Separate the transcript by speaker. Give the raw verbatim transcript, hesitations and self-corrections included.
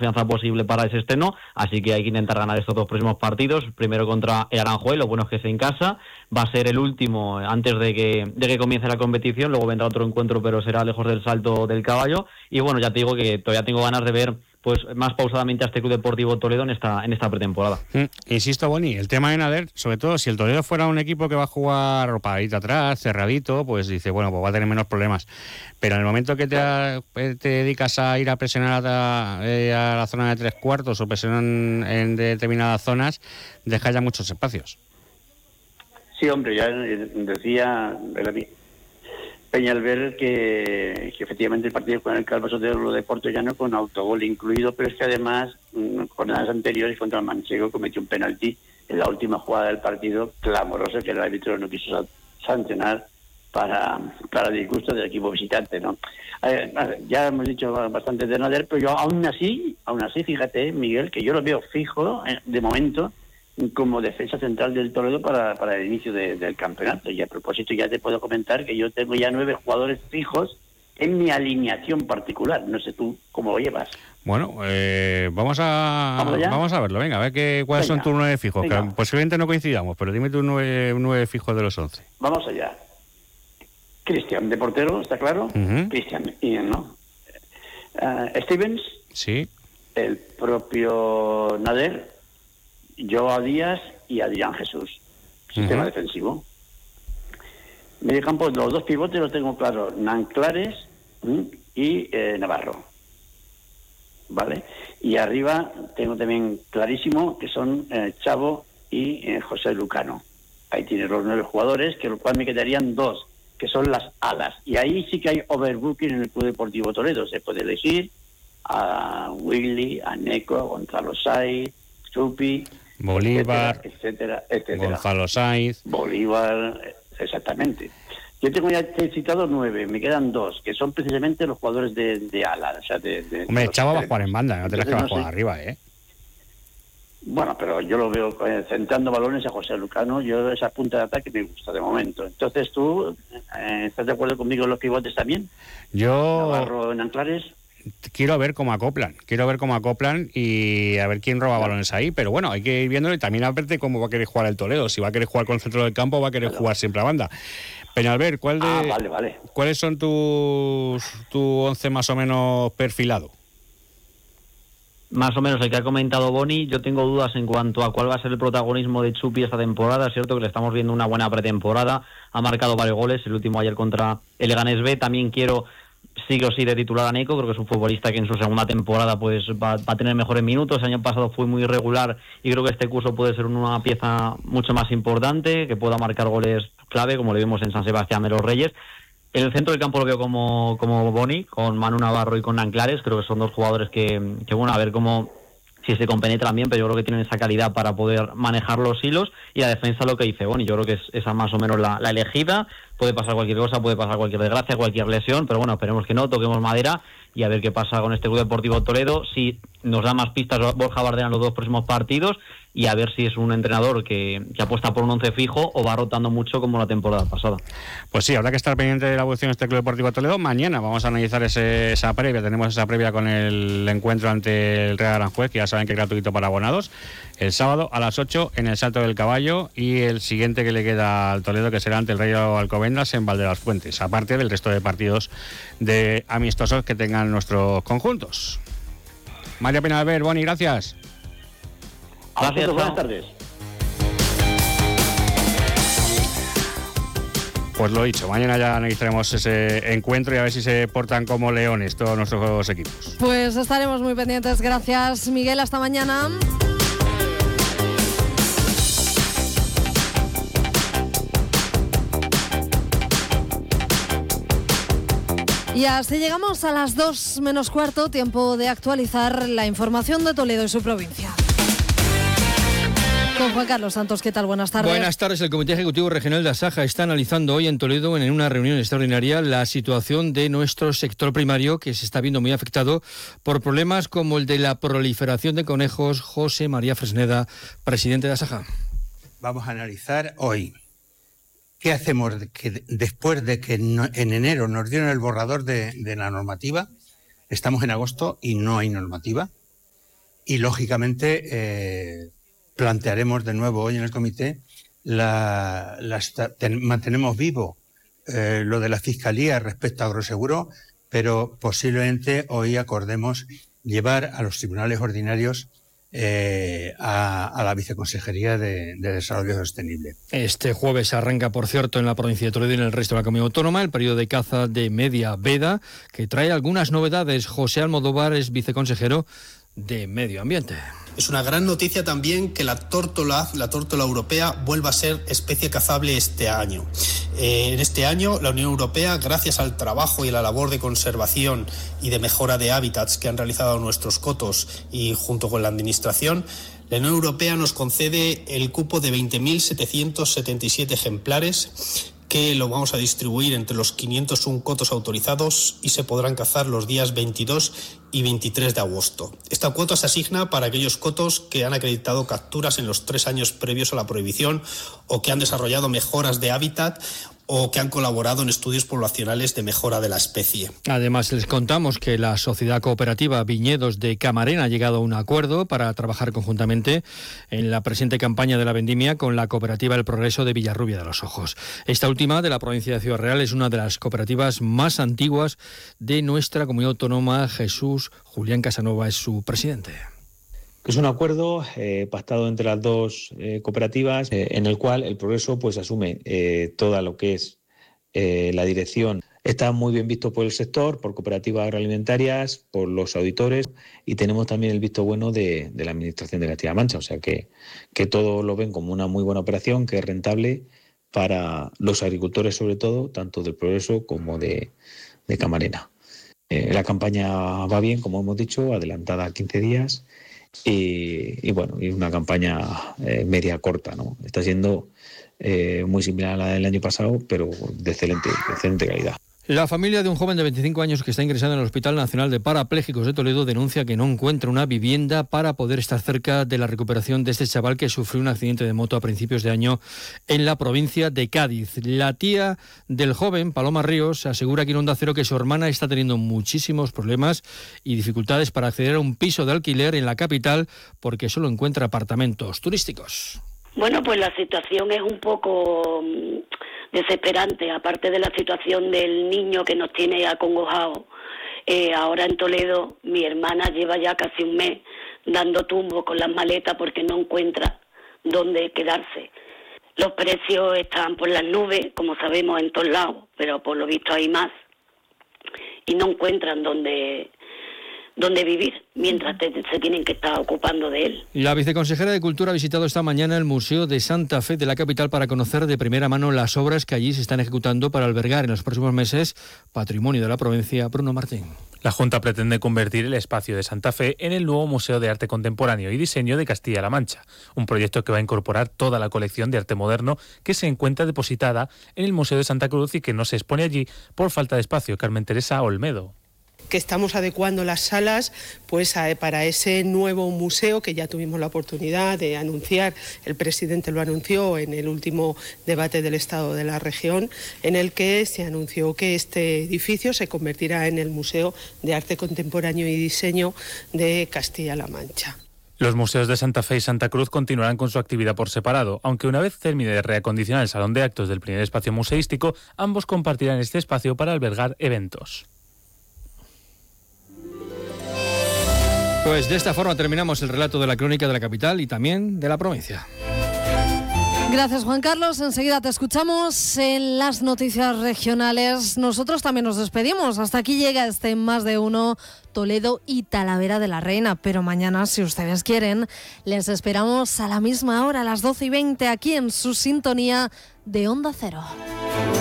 Speaker 1: confianza posible para ese estreno, así que hay que intentar ganar estos dos próximos partidos, primero contra el Aranjuez, lo bueno es que es en casa, va a ser el último antes de que, de que comience la competición, luego vendrá otro encuentro, pero será lejos del Salto del Caballo, y bueno, ya te digo que todavía tengo ganas de ver pues más pausadamente a este Club Deportivo Toledo en esta en esta pretemporada.
Speaker 2: Mm, insisto, Boni, el tema de Nader, sobre todo si el Toledo fuera un equipo que va a jugar ropadito atrás, cerradito, pues dice, bueno, pues va a tener menos problemas. Pero en el momento que te, te dedicas a ir a presionar a, a la zona de tres cuartos o presionar en, en determinadas zonas, deja ya muchos espacios.
Speaker 3: Sí, hombre, ya decía Peñalver que, que efectivamente el partido con el Calvo Sotelo de Portollano con autogol incluido, pero es que además, jornadas anteriores contra el Manchego cometió un penalti en la última jugada del partido clamoroso que el árbitro no quiso sancionar para, para disgusto del equipo visitante, ¿no? Eh, ya hemos dicho bastante de Nader, pero yo aún así, aún así, fíjate, Miguel, que yo lo veo fijo eh, de momento como defensa central del Toledo para, para el inicio de, del campeonato. Y a propósito ya te puedo comentar que yo tengo ya nueve jugadores fijos en mi alineación particular. No sé tú cómo lo llevas.
Speaker 2: Bueno, eh, vamos a ¿Vamos, vamos a verlo. Venga, a ver qué, cuáles venga, son tus nueve fijos. Que posiblemente no coincidamos, pero dime tus nueve, nueve fijos de los once.
Speaker 3: Vamos allá. Cristian, de portero, ¿está claro? Uh-huh. Cristian, ¿no? Uh, Stevens.
Speaker 2: Sí.
Speaker 3: El propio Nader. Joao Díaz y Adrián Jesús. Sistema uh-huh. defensivo. Medio campo, los dos pivotes los tengo claros, Nanclares ¿m? y eh, Navarro. ¿Vale? Y arriba tengo también clarísimo que son eh, Chavo y eh, José Lucano. Ahí tiene los nueve jugadores, que lo cual me quedarían dos, que son las alas. Y ahí sí que hay overbooking en el Club Deportivo Toledo. Se puede elegir a Willy, a Neco, a Gonzalo Saiz, Chupi,
Speaker 2: Bolívar,
Speaker 3: etcétera, etcétera, etcétera.
Speaker 2: Gonzalo Saiz.
Speaker 3: Bolívar, exactamente. Yo tengo ya te he citado nueve, me quedan dos, que son precisamente los jugadores de, de ala. O sea, de, de,
Speaker 2: Hombre,
Speaker 3: de
Speaker 2: Chavo va a jugar en banda, no te las que va a jugar
Speaker 3: sé.
Speaker 2: arriba, ¿eh?
Speaker 3: Bueno, pero yo lo veo eh, centrando balones a José Lucano, yo esa punta de ataque me gusta de momento. Entonces, ¿tú eh, estás de acuerdo conmigo en los pivotes también?
Speaker 2: Yo...
Speaker 3: Navarro en Anclares.
Speaker 2: Quiero ver cómo acoplan, quiero ver cómo acoplan y a ver quién roba claro. balones ahí, pero bueno, hay que ir viéndolo y también a verte cómo va a querer jugar el Toledo, si va a querer jugar con el centro del campo o va a querer claro. jugar siempre a banda. Peñalver, ¿cuál de,
Speaker 3: ah, vale, vale.
Speaker 2: ¿cuáles son tus tu once más o menos perfilado?
Speaker 1: Más o menos el que ha comentado Boni. Yo tengo dudas en cuanto a cuál va a ser el protagonismo de Chupi esta temporada. Es cierto que le estamos viendo una buena pretemporada, ha marcado varios goles, el último ayer contra el Leganés B. También quiero sí o sí de titular a Neco, creo que es un futbolista que en su segunda temporada pues va, va a tener mejores minutos. El año pasado fue muy irregular y creo que este curso puede ser una pieza mucho más importante, que pueda marcar goles clave, como le vimos en San Sebastián de los Reyes. En el centro del campo lo veo como, como Boni, con Manu Navarro y con Nanclares. Creo que son dos jugadores que, que bueno, a ver cómo si se compenetran bien, pero yo creo que tienen esa calidad para poder manejar los hilos. Y la defensa, lo que dice Boni, yo creo que es esa más o menos la, la elegida. Puede pasar cualquier cosa, puede pasar cualquier desgracia, cualquier lesión, pero bueno, esperemos que no, toquemos madera y a ver qué pasa con este Club Deportivo Toledo, si nos da más pistas Borja Bardena en los dos próximos partidos y a ver si es un entrenador que, que apuesta por un once fijo o va rotando mucho como la temporada pasada.
Speaker 2: Pues sí, habrá que estar pendiente de la evolución de este Club Deportivo Toledo. Mañana vamos a analizar ese, esa previa, tenemos esa previa con el encuentro ante el Real Aranjuez, que ya saben que es gratuito para abonados, el sábado a las ocho en el Salto del Caballo, y el siguiente que le queda al Toledo, que será ante el Rayo Alcobendas en Valde las Fuentes, aparte del resto de partidos de amistosos que tengan nuestros conjuntos. María Peñalver, Boni, gracias.
Speaker 3: Gracias, buenas tardes.
Speaker 2: Pues lo dicho, mañana ya analizaremos ese encuentro y a ver si se portan como leones todos nuestros equipos.
Speaker 4: Pues estaremos muy pendientes. Gracias, Miguel, hasta mañana. Y así llegamos a las dos menos cuarto, tiempo de actualizar la información de Toledo y su provincia. Con Juan Carlos Santos, ¿qué tal? Buenas tardes.
Speaker 5: Buenas tardes. El Comité Ejecutivo Regional de Asaja está analizando hoy en Toledo, en una reunión extraordinaria, la situación de nuestro sector primario, que se está viendo muy afectado por problemas como el de la proliferación de conejos. José María Fresneda, presidente de Asaja.
Speaker 6: Vamos a analizar hoy qué hacemos que después de que no, en enero nos dieron el borrador de, de la normativa. Estamos en agosto y no hay normativa. y lógicamente eh, plantearemos de nuevo hoy en el comité, la, la, ten, mantenemos vivo eh, lo de la Fiscalía respecto a Agroseguro, pero posiblemente hoy acordemos llevar a los tribunales ordinarios Eh, a, a la Viceconsejería de, de Desarrollo Sostenible.
Speaker 5: Este jueves arranca, por cierto, en la provincia de Toledo y en el resto de la comunidad autónoma el periodo de caza de media veda, que trae algunas novedades. José Almodóvar es viceconsejero de Medio Ambiente.
Speaker 7: Es una gran noticia también que la tórtola, la tórtola europea, vuelva a ser especie cazable este año. Eh, en este año, la Unión Europea, gracias al trabajo y a la labor de conservación y de mejora de hábitats que han realizado nuestros cotos y junto con la Administración, la Unión Europea nos concede el cupo de veinte mil setecientos setenta y siete ejemplares que lo vamos a distribuir entre los quinientos uno cotos autorizados y se podrán cazar los días veintidós y veintitrés de agosto. Esta cuota se asigna para aquellos cotos que han acreditado capturas en los tres años previos a la prohibición o que han desarrollado mejoras de hábitat o que han colaborado en estudios poblacionales de mejora de la especie.
Speaker 5: Además, les contamos que la Sociedad Cooperativa Viñedos de Camarena ha llegado a un acuerdo para trabajar conjuntamente en la presente campaña de la vendimia con la Cooperativa El Progreso de Villarrubia de los Ojos. Esta última, de la provincia de Ciudad Real, es una de las cooperativas más antiguas de nuestra comunidad autónoma. Jesús Julián Casanova es su presidente.
Speaker 8: Es un acuerdo eh, pactado entre las dos eh, cooperativas eh, en el cual el Progreso pues asume eh, toda lo que es eh, la dirección. Está muy bien visto por el sector, por cooperativas agroalimentarias, por los auditores y tenemos también el visto bueno de, de la Administración de Castilla-La Mancha. O sea que, que todos lo ven como una muy buena operación, que es rentable para los agricultores sobre todo, tanto del Progreso como de, de Camarena. Eh, la campaña va bien, como hemos dicho, adelantada a quince días. Y, y bueno, y una campaña eh, media corta, ¿no? Está siendo eh, muy similar a la del año pasado, pero de excelente, de excelente calidad.
Speaker 5: La familia de un joven de veinticinco años que está ingresado en el Hospital Nacional de Parapléjicos de Toledo denuncia que no encuentra una vivienda para poder estar cerca de la recuperación de este chaval que sufrió un accidente de moto a principios de año en la provincia de Cádiz. La tía del joven, Paloma Ríos, asegura aquí en Onda Cero que su hermana está teniendo muchísimos problemas y dificultades para acceder a un piso de alquiler en la capital porque solo encuentra apartamentos turísticos.
Speaker 9: Bueno, pues la situación es un poco desesperante, aparte de la situación del niño que nos tiene acongojados. Eh, ahora en Toledo mi hermana lleva ya casi un mes dando tumbos con las maletas porque no encuentra dónde quedarse. Los precios están por las nubes, como sabemos, en todos lados, pero por lo visto hay más y no encuentran dónde... donde vivir, mientras te, se tienen que estar ocupando de él.
Speaker 5: La viceconsejera de Cultura ha visitado esta mañana el Museo de Santa Fe de la capital para conocer de primera mano las obras que allí se están ejecutando para albergar en los próximos meses patrimonio de la provincia. Bruno Martín.
Speaker 10: La Junta pretende convertir el espacio de Santa Fe en el nuevo Museo de Arte Contemporáneo y Diseño de Castilla-La Mancha, un proyecto que va a incorporar toda la colección de arte moderno que se encuentra depositada en el Museo de Santa Cruz y que no se expone allí por falta de espacio. Carmen Teresa Olmedo.
Speaker 11: Que estamos adecuando las salas pues a, para ese nuevo museo que ya tuvimos la oportunidad de anunciar, el presidente lo anunció en el último debate del Estado de la región, en el que se anunció que este edificio se convertirá en el Museo de Arte Contemporáneo y Diseño de Castilla-La Mancha.
Speaker 10: Los museos de Santa Fe y Santa Cruz continuarán con su actividad por separado, aunque una vez termine de reacondicionar el salón de actos del primer espacio museístico, ambos compartirán este espacio para albergar eventos.
Speaker 5: Pues de esta forma terminamos el relato de la crónica de la capital y también de la provincia.
Speaker 4: Gracias, Juan Carlos. Enseguida te escuchamos en las noticias regionales. Nosotros también nos despedimos. Hasta aquí llega este Más de Uno, Toledo y Talavera de la Reina. Pero mañana, si ustedes quieren, les esperamos a la misma hora, a las doce y veinte, aquí en su sintonía de Onda Cero.